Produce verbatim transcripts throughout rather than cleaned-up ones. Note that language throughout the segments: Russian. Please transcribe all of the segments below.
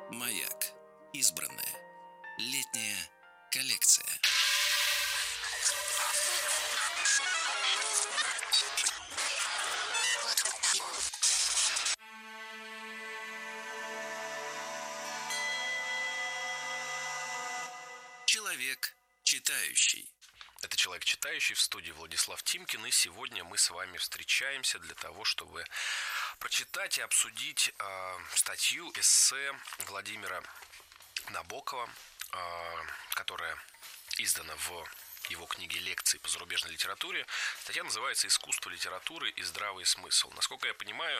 Маяк. Избранное. Летняя коллекция. Человек читающий. Это «Человек читающий», в студии Владислав Тимкин, и сегодня мы с вами встречаемся для того, чтобы прочитать и обсудить э, статью, эссе Владимира Набокова, э, которая издана в его книге «Лекции по зарубежной литературе». Статья называется «Искусство литературы и здравый смысл». Насколько я понимаю,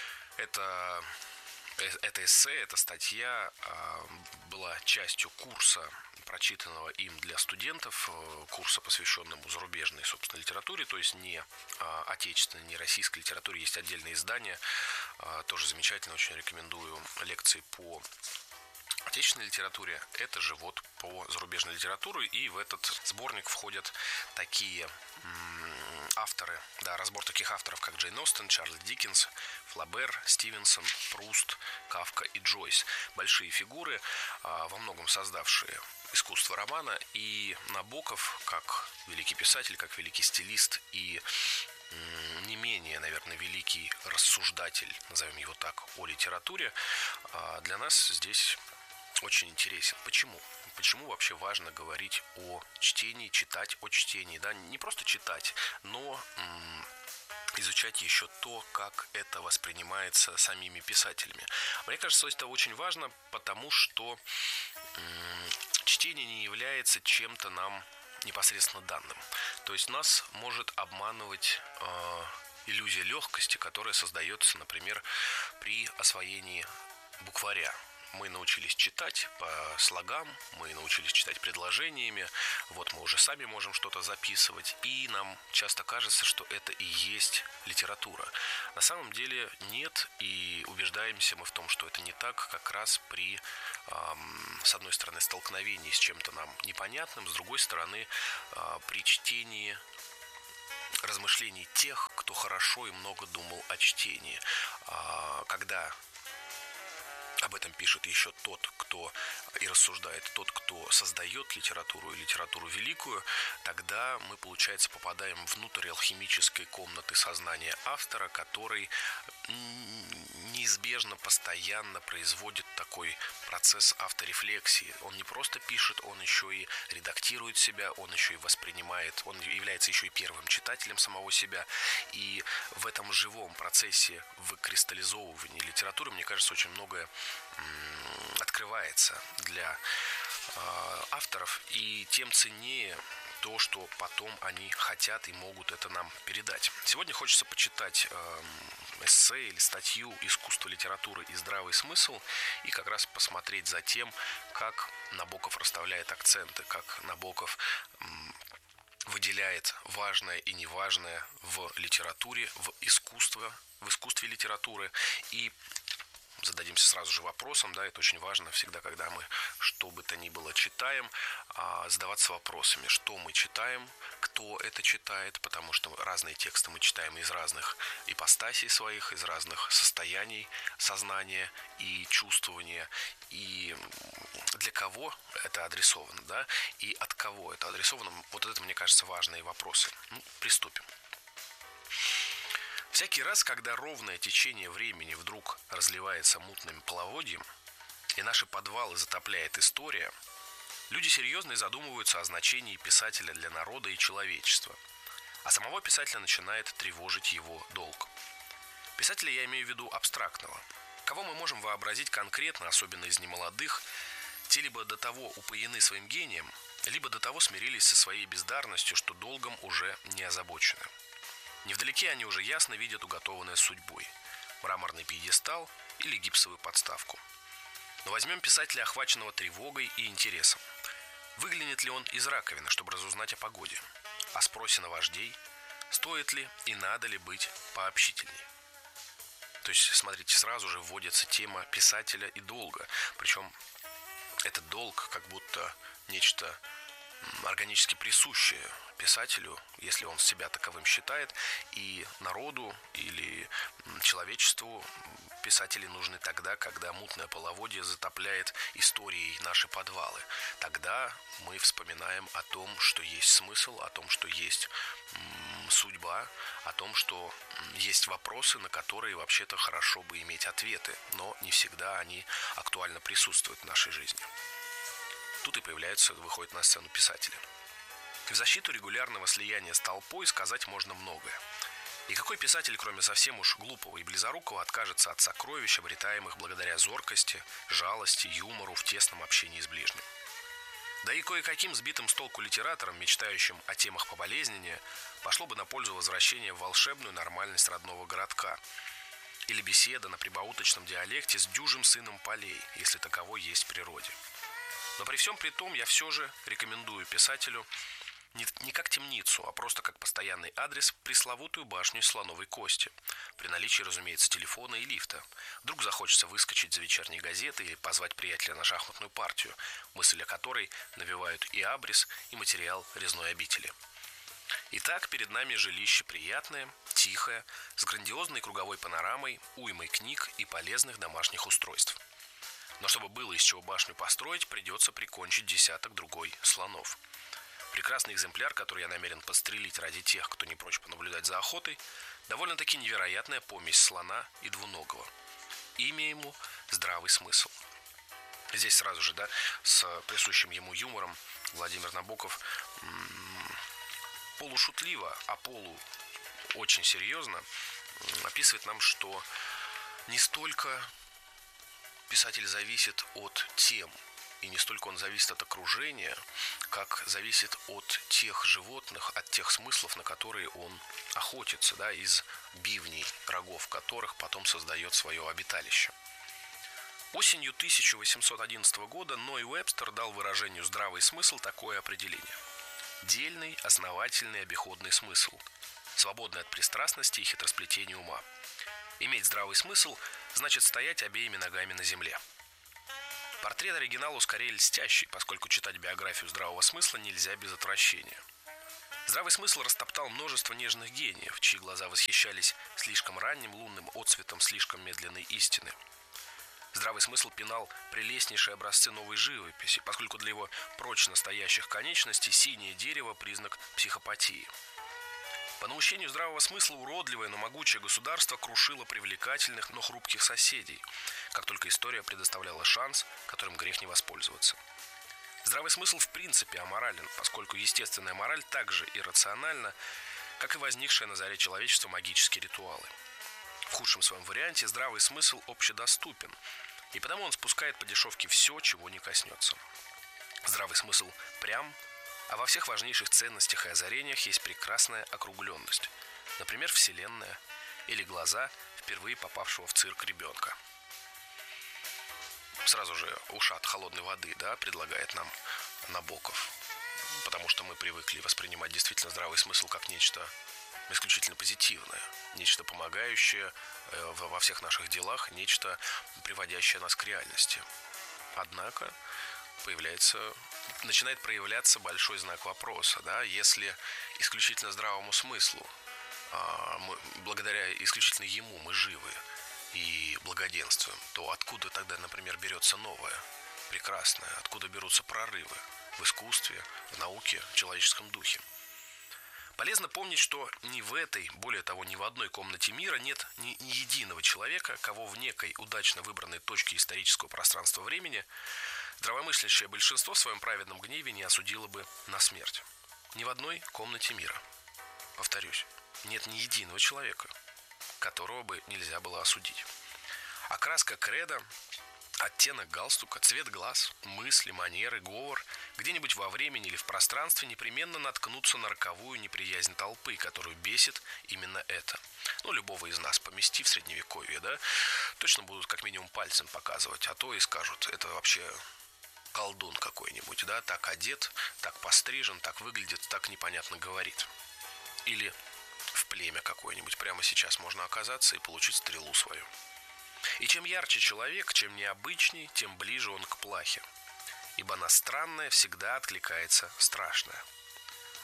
это... Это эссе, эта статья была частью курса, прочитанного им для студентов, курса, посвященному зарубежной, собственно, литературе, то есть не отечественной, не российской литературе. Есть отдельное издание, тоже замечательно, очень рекомендую, лекции по отечественной литературе. Это же вот по зарубежной литературе, и в этот сборник входят такие авторы, да, разбор таких авторов, как Джейн Остен, Чарльз Диккенс, Флабер, Стивенсон, Пруст, Кафка и Джойс. Большие фигуры, во многом создавшие искусство романа, и Набоков, как великий писатель, как великий стилист и не менее, наверное, великий рассуждатель, назовем его так, о литературе, для нас здесь очень интересен. Почему? Почему вообще важно говорить о чтении, читать о чтении, да, не просто читать, но м- изучать еще то, как это воспринимается самими писателями. Мне кажется, это очень важно, потому что м- чтение не является чем-то нам непосредственно данным. То есть нас может обманывать э- иллюзия легкости, которая создается, например, при освоении букваря. Мы научились читать по слогам, мы научились читать предложениями, вот мы уже сами можем что-то записывать, и нам часто кажется, что это и есть литература. На самом деле нет, и убеждаемся мы в том, что это не так, как раз при, эм, с одной стороны, столкновении с чем-то нам непонятным, с другой стороны, э, при чтении размышлений тех, кто хорошо и много думал о чтении. Э, когда об этом пишет еще тот, кто и рассуждает, тот, кто создает литературу и литературу великую, тогда мы, получается, попадаем внутрь алхимической комнаты сознания автора, который неизбежно, постоянно производит такой процесс авторефлексии. Он не просто пишет, он еще и редактирует себя, он еще и воспринимает, он является еще и первым читателем самого себя. И в этом живом процессе выкристаллизовывания литературы, мне кажется, очень многое открывается для э, авторов, и тем ценнее то, что потом они хотят и могут это нам передать. Сегодня хочется почитать э, эссе или статью «Искусство литературы и здравый смысл» и как раз посмотреть за тем, как Набоков расставляет акценты, как Набоков э, выделяет важное и неважное в литературе, в искусстве, в искусстве литературы, и зададимся сразу же вопросом, да, это очень важно всегда, когда мы что бы то ни было читаем, задаваться вопросами, что мы читаем, кто это читает, потому что разные тексты мы читаем из разных ипостасей своих, из разных состояний сознания и чувствования, и для кого это адресовано, да, и от кого это адресовано. Вот это, мне кажется, важные вопросы. Ну, приступим. Всякий раз, когда ровное течение времени вдруг разливается мутным половодьем, и наши подвалы затопляет история, люди серьезно задумываются о значении писателя для народа и человечества, а самого писателя начинает тревожить его долг. Писателя я имею в виду абстрактного. Кого мы можем вообразить конкретно, особенно из немолодых, те либо до того упоены своим гением, либо до того смирились со своей бездарностью, что долгом уже не озабочены. Невдалеке они уже ясно видят уготованное судьбой – мраморный пьедестал или гипсовую подставку. Но возьмем писателя, охваченного тревогой и интересом. Выглянет ли он из раковины, чтобы разузнать о погоде? О спросе на вождей? Стоит ли и надо ли быть пообщительней? То есть, смотрите, сразу же вводится тема писателя и долга. Причем этот долг как будто нечто органически присущее писателю, если он себя таковым считает, и народу или человечеству писатели нужны тогда, когда мутное половодье затопляет историей наши подвалы. Тогда мы вспоминаем о том, что есть смысл, о том, что есть м, судьба, о том, что м, есть вопросы, на которые вообще-то хорошо бы иметь ответы, но не всегда они актуально присутствуют в нашей жизни. Тут и появляются, выходят на сцену писатели. В защиту регулярного слияния с толпой сказать можно многое. И какой писатель, кроме совсем уж глупого и близорукого, откажется от сокровищ, обретаемых благодаря зоркости, жалости, юмору в тесном общении с ближним? Да и кое-каким сбитым с толку литераторам, мечтающим о темах поболезненнее, пошло бы на пользу возвращение в волшебную нормальность родного городка. Или беседа на прибауточном диалекте с дюжим сыном полей, если таковой есть в природе. Но при всем при том я все же рекомендую писателю не, не как темницу, а просто как постоянный адрес пресловутую башню из слоновой кости. При наличии, разумеется, телефона и лифта. Вдруг захочется выскочить за вечерней газеты или позвать приятеля на шахматную партию, мысль о которой навевают и абрис, и материал резной обители. Итак, перед нами жилище приятное, тихое, с грандиозной круговой панорамой, уймой книг и полезных домашних устройств. Но чтобы было из чего башню построить, придется прикончить десяток другой слонов. Прекрасный экземпляр, который я намерен подстрелить ради тех, кто не прочь понаблюдать за охотой, довольно-таки невероятная помесь слона и двуногого. Имя ему – здравый смысл. Здесь сразу же, да, с присущим ему юмором Владимир Набоков м- полушутливо, а полу очень серьезно описывает нам, что не столько писатель зависит от тем, и не столько он зависит от окружения, как зависит от тех животных, от тех смыслов, на которые он охотится, да, из бивней, рогов которых потом создает свое обиталище. Осенью тысяча восемьсот одиннадцатого года Ной Уэбстер дал выражению «здравый смысл» такое определение. Дельный, основательный, обиходный смысл, свободный от пристрастности и хитросплетения ума. Иметь здравый смысл значит стоять обеими ногами на земле. Портрет оригиналу скорее льстящий, поскольку читать биографию здравого смысла нельзя без отвращения. Здравый смысл растоптал множество нежных гениев, чьи глаза восхищались слишком ранним лунным отцветом слишком медленной истины. Здравый смысл пинал прелестнейшие образцы новой живописи, поскольку для его прочно стоящих конечностей синее дерево – признак психопатии. По наущению здравого смысла уродливое, но могучее государство крушило привлекательных, но хрупких соседей, как только история предоставляла шанс, которым грех не воспользоваться. Здравый смысл в принципе аморален, поскольку естественная мораль так же иррациональна, как и возникшие на заре человечества магические ритуалы. В худшем своем варианте здравый смысл общедоступен, и потому он спускает по дешевке все, чего не коснется. Здравый смысл прям, а во всех важнейших ценностях и озарениях есть прекрасная округленность. Например, Вселенная или глаза впервые попавшего в цирк ребенка. Сразу же ушат холодной воды, да, предлагает нам Набоков. Потому что мы привыкли воспринимать действительно здравый смысл как нечто исключительно позитивное. Нечто помогающее во всех наших делах, нечто приводящее нас к реальности. Однако появляется, начинает проявляться большой знак вопроса, да, если исключительно здравому смыслу, а, мы, благодаря исключительно ему мы живы и благоденствуем, то откуда тогда, например, берется новое, прекрасное, откуда берутся прорывы в искусстве, в науке, в человеческом духе? Полезно помнить, что ни в этой, более того, ни в одной комнате мира нет ни, ни единого человека, кого в некой удачно выбранной точке исторического пространства-времени здравомыслящее большинство в своем праведном гневе не осудило бы на смерть. Ни в одной комнате мира. Повторюсь, нет ни единого человека, которого бы нельзя было осудить. Окраска кредо, оттенок галстука, цвет глаз, мысли, манеры, говор где-нибудь во времени или в пространстве непременно наткнутся на роковую неприязнь толпы, которую бесит именно это. Ну, любого из нас помести в средневековье, да, точно будут как минимум пальцем показывать, а то и скажут, это вообще колдун какой-нибудь, да, так одет, так пострижен, так выглядит, так непонятно говорит. Или в племя какое-нибудь прямо сейчас можно оказаться и получить стрелу свою. И чем ярче человек, чем необычней, тем ближе он к плахе. Ибо на странное всегда откликается страшное.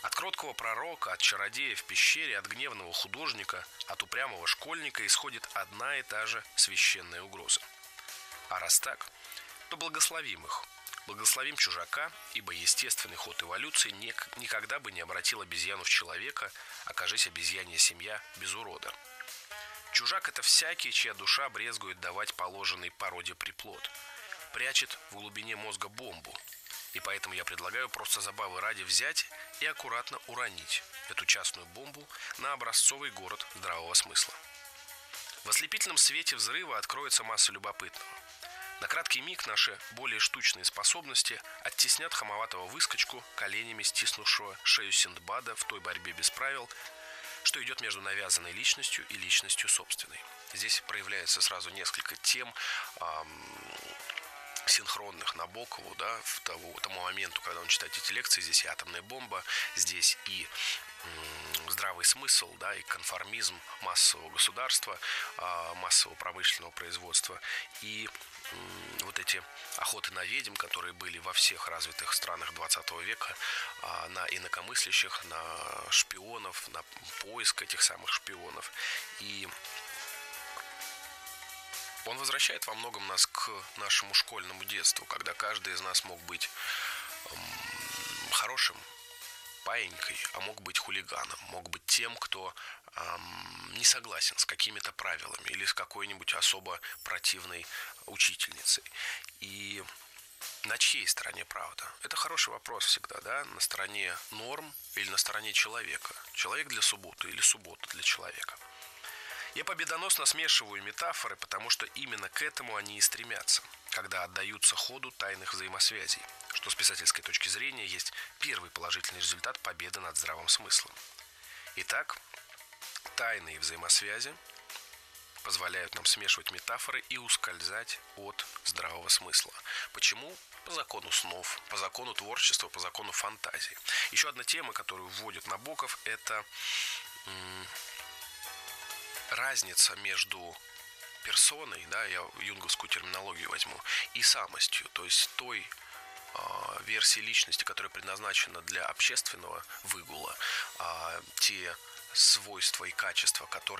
От кроткого пророка, от чародея в пещере, от гневного художника, от упрямого школьника исходит одна и та же священная угроза. А раз так, то благословим их. Благословим чужака, ибо естественный ход эволюции никогда бы не обратил обезьяну в человека, окажись обезьянья семья без урода. Чужак – это всякий, чья душа брезгует давать положенный породе приплод, прячет в глубине мозга бомбу. И поэтому я предлагаю просто забавы ради взять и аккуратно уронить эту частную бомбу на образцовый город здравого смысла. В ослепительном свете взрыва откроется масса любопытного. На краткий миг наши более штучные способности оттеснят хамоватого выскочку, коленями стиснувшего шею Синдбада в той борьбе без правил, что идет между навязанной личностью и личностью собственной. Здесь проявляется сразу несколько тем, эм, синхронных Набокову, да, в того, тому моменту, когда он читает эти лекции. Здесь и атомная бомба, здесь и м, здравый смысл, да, и конформизм массового государства, э, массового промышленного производства, и м, вот эти охоты на ведьм, которые были во всех развитых странах двадцатого века, э, на инакомыслящих, на шпионов, на поиск этих самых шпионов. И он возвращает во многом нас к нашему школьному детству, когда каждый из нас мог быть эм, хорошим паинькой, а мог быть хулиганом, мог быть тем, кто эм, не согласен с какими-то правилами или с какой-нибудь особо противной учительницей. И на чьей стороне правда? Это хороший вопрос всегда, да? На стороне норм или на стороне человека? Человек для субботы или суббота для человека? Я победоносно смешиваю метафоры, потому что именно к этому они и стремятся, когда отдаются ходу тайных взаимосвязей, что с писательской точки зрения есть первый положительный результат победы над здравым смыслом. Итак, тайные взаимосвязи позволяют нам смешивать метафоры и ускользать от здравого смысла. Почему? По закону снов, по закону творчества, по закону фантазии. Еще одна тема, которую вводит Набоков, это м- разница между персоной, да, я юнговскую терминологию возьму, и самостью, то есть той э, версии личности, которая предназначена для общественного выгула, э, те свойства и качества, которые